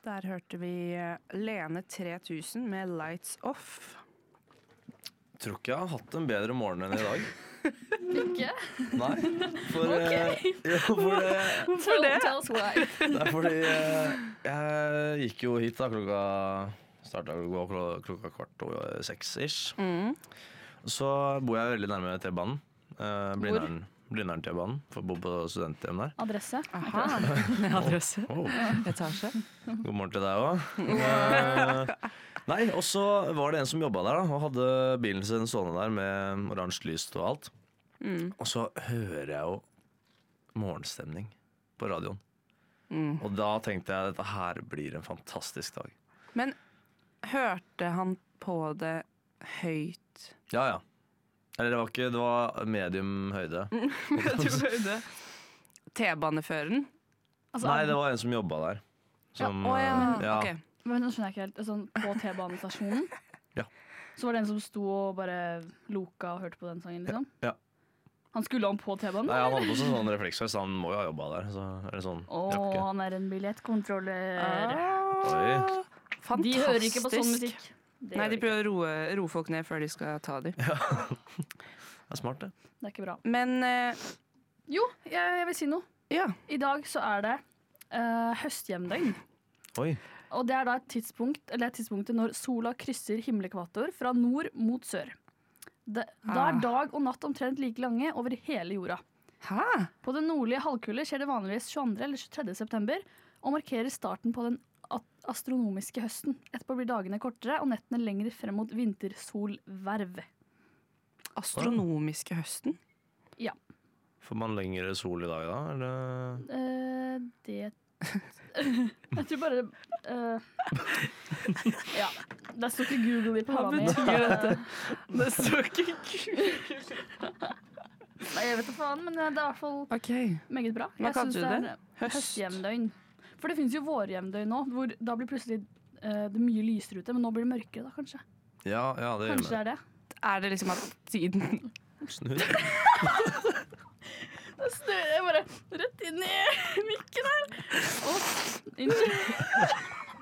Der hørte vi Lene 3000 med Lights Off. Tror ikke jeg har hatt en bedre morgen enn i dag. Ikke? Nei. For, Hvorfor det? Tell us why. Det er fordi jeg gikk jo hit da startet klokka 5:15-ish. Så bor jeg veldig nærme T-banen. Blindern T-banen, for å bo på studenthjem der. Adresse? Aha, adresse. Etasje. God morgen til deg også. Nei, og så var det en som jobbet der da, og hadde bilen sin stående der med oransje lys og alt. Og så hører jeg jo morgenstemning på radioen. Og da tenkte jeg at dette her blir en fantastisk dag. Men hørte han på det høyt? Ja. Eller det var medium høyde. T-baneføren? Altså, Nei, det var en som jobbet der. Som, ok. Men nå skjønner jeg ikke helt. Sånn, på T-banestasjonen Ja. så var det en som sto og bare loka og hørte på den sangen, liksom? Ja. Han skulle han på T-banen? Nei, han hadde på sånn refleksvest, han må jo ha jobbet der. Så, eller sånn, jakke. Han er en billettkontrollør. Oi. Fantastisk. De hører ikke på sånn musikk. Nei, de prøver å roe folk ned før de skal ta dem. Det er smart, det. Det er ikke bra. Men Jo, jeg vil si noe. ja. I dag så er det høsthjemdøgn. Oi. Og det er da tidspunktet når sola krysser himmelekvator fra nord mot sør. Da er dag og natt omtrent like lange over hele jorda. Hæ? På den nordlige halvkule skjer det vanligvis 22. eller 23. september og markerer starten på den astronomiske høsten. Etterpå blir dagene kortere og nettene lengre frem mot vintersolverv. Astronomiske høsten? Ja. Får man lengre sol i dag da? Eller? Det jeg tror bare ja. Det står ikke Google i panna mi. Hva betyr dette? Det står ikke Google. Nei, jeg vet da faen, men det er i hvert fall meget bra. Hva kalte du det? Høsthjemdøgn. For det finnes jo vårhjemdøgn nå, hvor da blir plutselig det mye lysere ute, men nå blir det mørkere da, kanskje. Ja, det gjør Kanskje det er det. Er det liksom at tiden Snurr. Da snør jeg bare rett inn i mikken her. Unnskyld.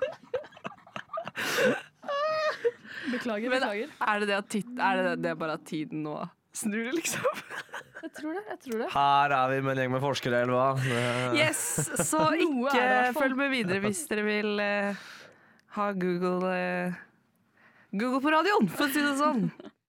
Beklager. Er det bare at tiden nå snur, liksom? Jeg tror det. Her er vi med en gjeng med forskere, eller hva? Yes, så Noe er det i ikke hvert fall. følg med videre hvis dere vil ha Google på radioen, for å si det sånn.